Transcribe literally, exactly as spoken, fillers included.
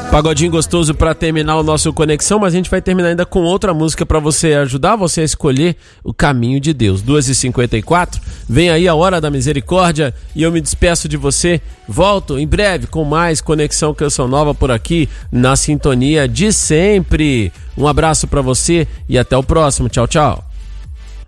Pagodinho gostoso para terminar o nosso Conexão, mas a gente vai terminar ainda com outra música para você ajudar você a escolher o caminho de Deus. duas e cinquenta e quatro, vem aí a Hora da Misericórdia e eu me despeço de você. Volto em breve com mais Conexão Canção Nova por aqui na sintonia de sempre. Um abraço para você e até o próximo. Tchau, tchau.